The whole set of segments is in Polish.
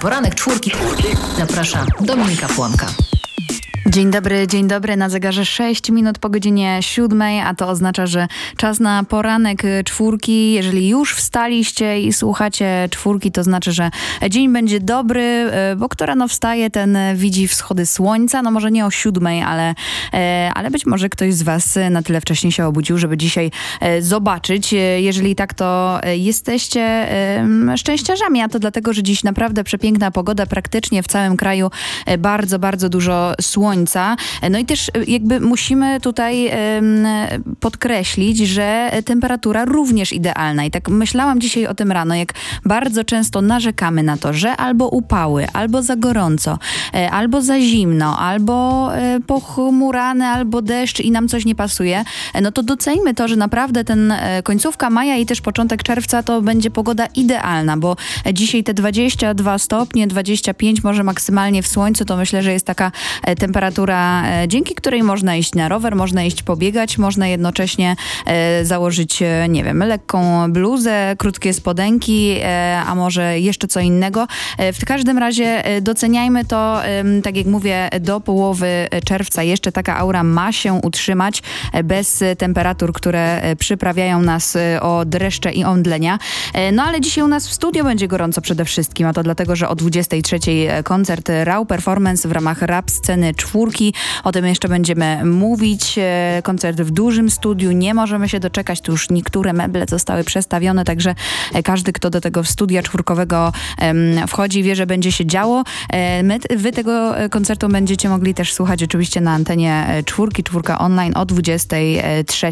poranek czwórki. Zaprasza Dominika Płonka. Dzień dobry. Na zegarze 6 minut po godzinie 7, a to oznacza, że czas na poranek czwórki. Jeżeli już wstaliście i słuchacie czwórki, to znaczy, że dzień będzie dobry, bo kto rano wstaje, ten widzi wschody słońca. No może nie o 7, ale być może ktoś z was na tyle wcześnie się obudził, żeby dzisiaj zobaczyć. Jeżeli tak, to jesteście szczęściarzami, a to dlatego, że dziś naprawdę przepiękna pogoda, praktycznie w całym kraju bardzo, bardzo dużo słońca. No i też jakby musimy tutaj podkreślić, że temperatura również idealna. I tak myślałam dzisiaj o tym rano, jak bardzo często narzekamy na to, że albo upały, albo za gorąco, albo za zimno, albo pochmurane, albo deszcz i nam coś nie pasuje. No to doceńmy to, że naprawdę ten końcówka maja i też początek czerwca to będzie pogoda idealna, bo dzisiaj te 22 stopnie, 25 może maksymalnie w słońcu, to myślę, że jest taka temperatura, dzięki której można iść na rower, można iść pobiegać, można jednocześnie założyć, nie wiem, lekką bluzę, krótkie spodenki, a może jeszcze co innego. W każdym razie doceniajmy to, tak jak mówię, do połowy czerwca jeszcze taka aura ma się utrzymać bez temperatur, które przyprawiają nas o dreszcze i omdlenia. No ale dzisiaj u nas w studio będzie gorąco przede wszystkim, a to dlatego, że o 23 koncert Raw Performance w ramach rap sceny czwórki. O tym jeszcze będziemy mówić. Koncert w dużym studiu. Nie możemy się doczekać. Tu już niektóre meble zostały przestawione, także każdy, kto do tego studia czwórkowego wchodzi, wie, że będzie się działo. Wy tego koncertu będziecie mogli też słuchać oczywiście na antenie czwórki, czwórka online o 23.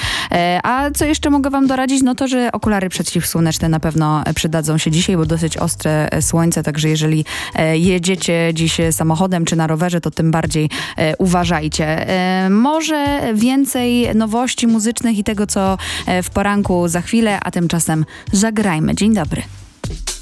A co jeszcze mogę wam doradzić? No to, że okulary przeciwsłoneczne na pewno przydadzą się dzisiaj, bo dosyć ostre słońce, także jeżeli jedziecie dziś samochodem czy na rowerze, to tym bardziej uważajcie. Może więcej nowości muzycznych i tego, co w poranku za chwilę, a tymczasem zagrajmy. Dzień dobry.